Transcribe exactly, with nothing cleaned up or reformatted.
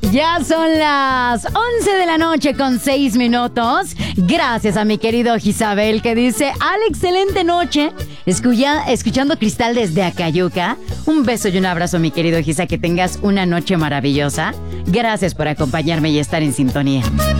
Ya son las once de la noche con seis minutos. Gracias a mi querido Gisabel que dice: al excelente noche, escucha, escuchando Cristal desde Acayuca. Un beso y un abrazo, mi querido Gisa, que tengas una noche maravillosa. Gracias por acompañarme y estar en sintonía.